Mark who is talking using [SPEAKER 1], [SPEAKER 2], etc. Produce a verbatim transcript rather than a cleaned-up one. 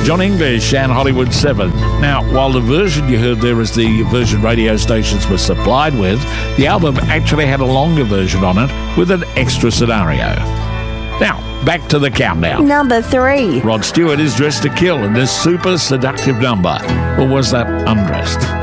[SPEAKER 1] John English and Hollywood seven. Now, while the version you heard there is the version radio stations were supplied with, the album actually had a longer version on it with an extra scenario. Now, back to the countdown.
[SPEAKER 2] Number three.
[SPEAKER 1] Rod Stewart is dressed to kill in this super seductive number. Or was that undressed?